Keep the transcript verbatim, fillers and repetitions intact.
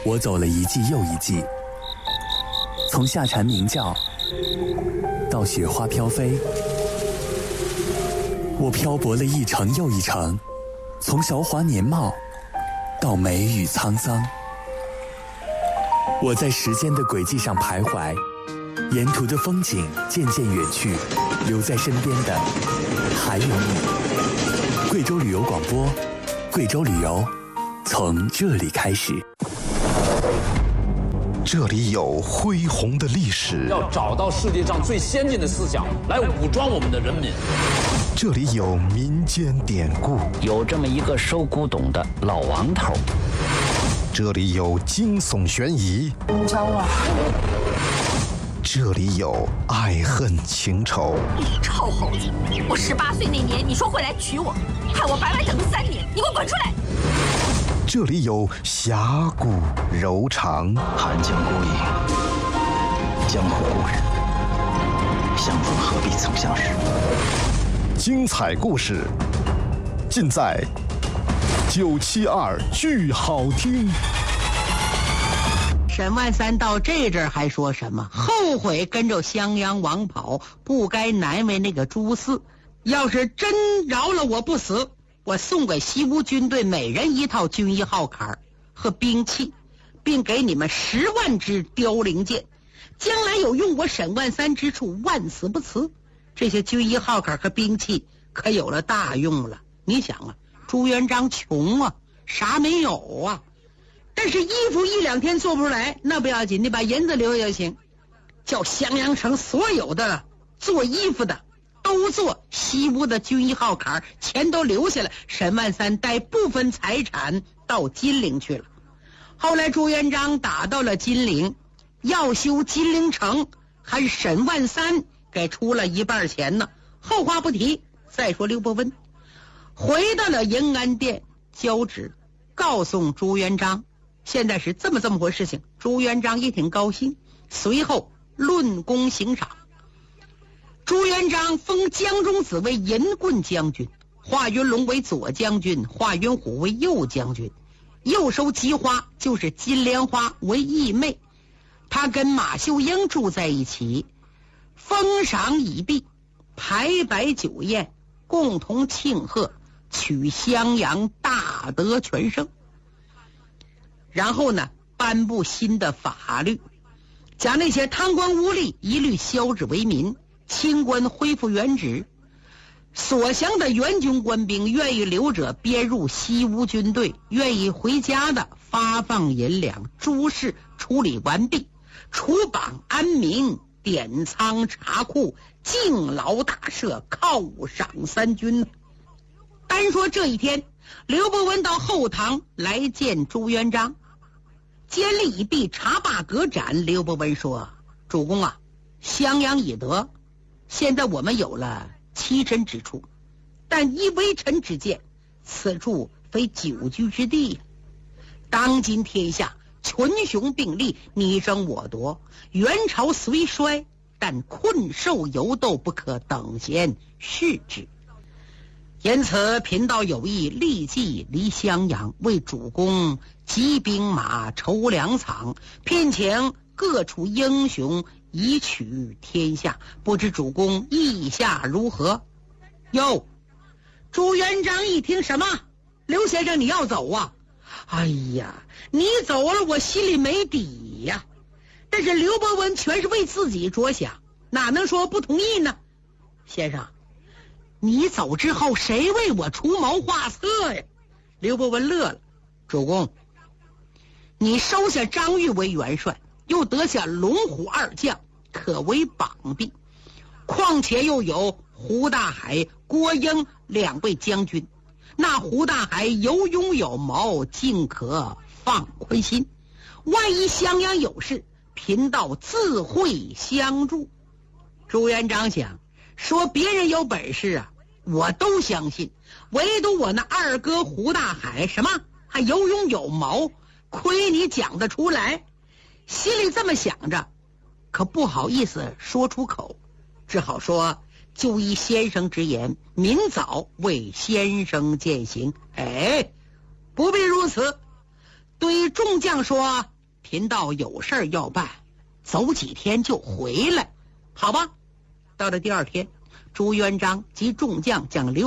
我走了一季又一季，从夏蝉鸣叫到雪花飘飞，我漂泊了一程又一程，从韶华年貌到梅雨沧桑。我在时间的轨迹上徘徊，沿途的风景渐渐远去，留在身边的还有你。贵州旅游广播，贵州旅游从这里开始。 这里有恢宏的历史， 要找到世界上最先进的思想来武装我们的人民。 这里有民间典故， 有这么一个收古董的老王头。 这里有惊悚悬疑， 招啊！ 这里有爱恨情仇。 你臭猴子！我十八岁那年你说会来娶我，害我白白等了三年，你给我滚出来！ 这里有侠骨柔肠， 寒江孤影，江湖故人，相逢何必曾相识。 精彩故事尽在九七二剧好听。 沈万三到这阵还说什么后悔跟着襄阳王跑，不该难为那个朱四。要是真饶了我不死，我送给西吴军队每人一套军医号坎和兵器，并给你们十万支凋零剑，将来有用我沈万三之处，万死不辞。这些军医号坎和兵器可有了大用了。你想啊，朱元璋穷啊，啥没有啊，但是衣服一两天做不出来，那不要紧，你把银子留下就行。叫襄阳城所有的做衣服的都做西吴的军医号坎，钱都留下了。沈万三带部分财产到金陵去了。后来朱元璋打到了金陵，要修金陵城，还沈万三给出了一半钱呢。后话不提。再说刘伯温回到了延安殿交旨，告诉朱元璋现在是这么这么回事情。朱元璋也挺高兴，随后论功行赏。朱元璋封江中子为银棍将军，华云龙为左将军，华云虎为右将军，又收姬花就是金莲花为义妹。他跟马秀英住在一起，封赏已毕，排摆酒宴，共同庆贺取襄阳大得全胜。然后呢，颁布新的法律，将那些贪官污吏一律削职为民，清官恢复原职，所降的援军官兵愿意留者编入西吴军队，愿意回家的发放银两，诸事处理完毕，除榜安民，典仓查库，敬劳大赦，犒赏三军。单说这一天，刘伯温到后堂来见朱元璋，监吏已毕，查罢革斩。刘伯温说：主公啊，襄阳已得，现在我们有了栖身之处，但依微臣之见，此处非久居之地。当今天下群雄并立，你争我夺，元朝虽衰，但困兽犹斗，不可等闲视之。因此贫道有意立即离襄阳，为主公集兵马，筹粮草，聘请各处英雄以取天下，不知主公意下如何？哟，朱元璋一听，什么？刘先生你要走啊？哎呀，你走了我心里没底呀。但是刘伯温全是为自己着想，哪能说不同意呢？先生，你走之后谁为我出谋划策呀？刘伯温乐了，主公，你收下张玉为元帅，又得下龙虎二将，可为绑臂，况且又有胡大海、郭英两位将军，那胡大海有勇有谋，尽可放宽心。万一襄阳有事，贫道自会相助。朱元璋想说，别人有本事啊，我都相信，唯独我那二哥胡大海什么还有勇有谋，亏你讲得出来。心里这么想着，可不好意思说出口，只好说就依先生之言，明早为先生饯行。哎，不必如此，对众将说， 贫道有事儿要办，走几天就回来，好吧？到了第二天，朱元璋及众将将刘